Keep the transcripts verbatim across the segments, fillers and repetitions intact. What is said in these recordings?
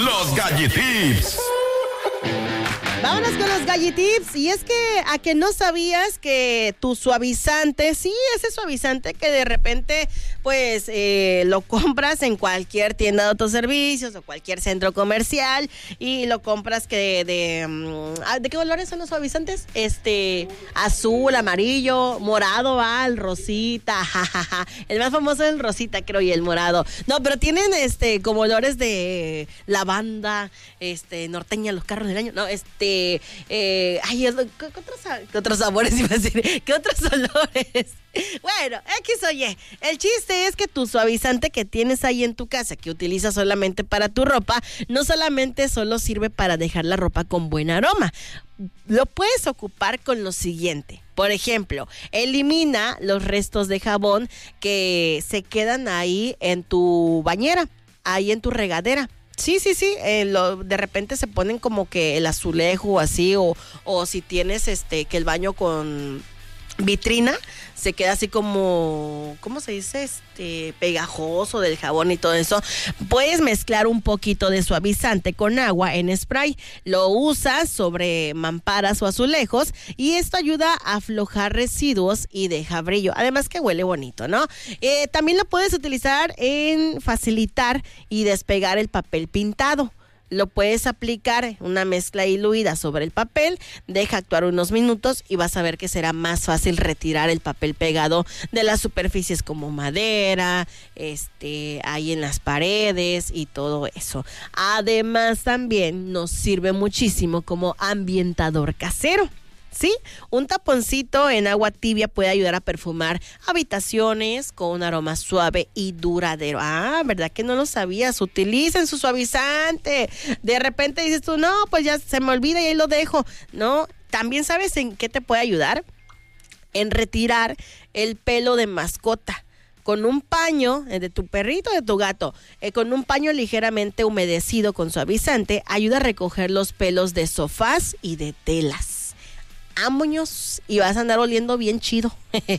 los Galletips. Vámonos con los Galletips. Y es que a que no sabías que tu suavizante, sí, ese suavizante que de repente pues eh, lo compras en cualquier tienda de autoservicios o cualquier centro comercial y lo compras que de, de, ¿de qué colores son los suavizantes? Este, azul, amarillo, morado, va, el rosita, jajaja. El más famoso es el rosita, creo, y el morado. No, pero tienen este como olores de lavanda, este, norteña, los carros del año. No, este Eh, ay, ¿qué, qué, otros, ¿qué otros sabores iba a decir? ¿Qué otros olores? Bueno, X o Y. El chiste es que tu suavizante que tienes ahí en tu casa, que utilizas solamente para tu ropa, no solamente solo sirve para dejar la ropa con buen aroma. Lo puedes ocupar con lo siguiente. Por ejemplo, elimina los restos de jabón que se quedan ahí en tu bañera, ahí en tu regadera. Sí, sí, sí, eh, lo, de repente se ponen como que el azulejo o así, o, o si tienes este que el baño con vitrina, se queda así como, ¿cómo se dice? Este, pegajoso del jabón y todo eso. Puedes mezclar un poquito de suavizante con agua en spray, lo usas sobre mamparas o azulejos y esto ayuda a aflojar residuos y deja brillo, además que huele bonito, ¿no? Eh, también lo puedes utilizar en facilitar y despegar el papel pintado. Lo puedes aplicar una mezcla diluida sobre el papel, deja actuar unos minutos y vas a ver que será más fácil retirar el papel pegado de las superficies como madera, este, ahí en las paredes y todo eso. Además también nos sirve muchísimo como ambientador casero. ¿Sí? Un taponcito en agua tibia puede ayudar a perfumar habitaciones con un aroma suave y duradero. Ah, ¿verdad que no lo sabías? Utilicen su suavizante. De repente dices tú, no, pues ya se me olvida y ahí lo dejo. No, también sabes en qué te puede ayudar. En retirar el pelo de mascota. Con un paño de tu perrito o de tu gato, eh, con un paño ligeramente humedecido con suavizante, ayuda a recoger los pelos de sofás y de telas. Ámoños, y vas a andar oliendo bien chido.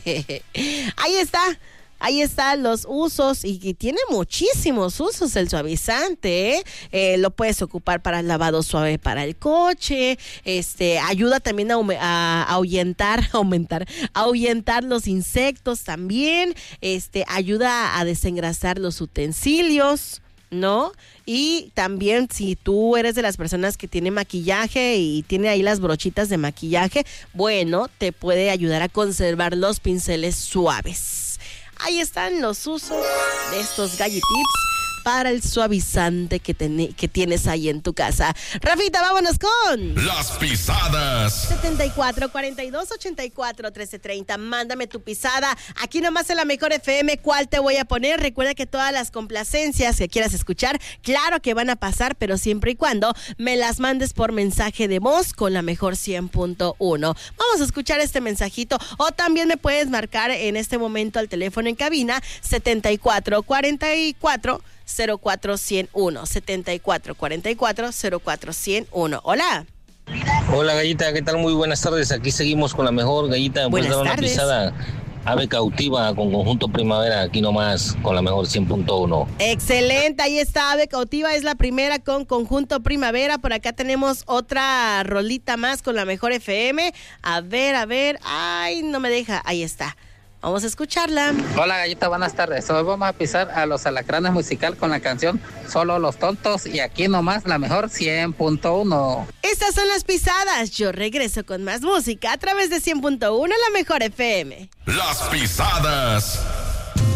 Ahí está, ahí están los usos, y, y tiene muchísimos usos el suavizante, ¿eh? Eh, lo puedes ocupar para el lavado suave para el coche, este, ayuda también a, a, a ahuyentar, aumentar, a ahuyentar los insectos también, este, ayuda a desengrasar los utensilios, ¿no? Y también si tú eres de las personas que tiene maquillaje y tiene ahí las brochitas de maquillaje, bueno, te puede ayudar a conservar los pinceles suaves. Ahí están los usos de estos Galletips para el suavizante que, ten- que tienes ahí en tu casa. Rafita, vámonos con Las pisadas. setenta y cuatro, cuarenta y dos, ochenta y cuatro, trece treinta. Mándame tu pisada. Aquí nomás en la Mejor F M, ¿cuál te voy a poner? Recuerda que todas las complacencias que quieras escuchar, claro que van a pasar, pero siempre y cuando me las mandes por mensaje de voz con la Mejor cien punto uno. Vamos a escuchar este mensajito. O también me puedes marcar en este momento al teléfono en cabina setenta y cuatro, cuarenta y cuatro, cero cuatro cero uno, setenta y cuatro, cuarenta y cuatro, cero cuatro cero uno. Hola. Hola, Gallita, ¿qué tal? Muy buenas tardes. Aquí seguimos con la mejor, Gallita. Buenas Puedes dar una tardes. pisada. Ave Cautiva con Conjunto Primavera, aquí nomás con la Mejor cien punto uno. Excelente, ahí está Ave Cautiva, es la primera con Conjunto Primavera. Por acá tenemos otra rolita más con la Mejor F M. A ver, a ver, ay, no me deja, ahí está. Vamos a escucharla. Hola, Gallita, buenas tardes. Hoy vamos a pisar a los Alacranes musical con la canción Solo los Tontos, y aquí nomás la Mejor cien punto uno. Estas son las pisadas. Yo regreso con más música a través de cien punto uno, la Mejor F M. Las pisadas.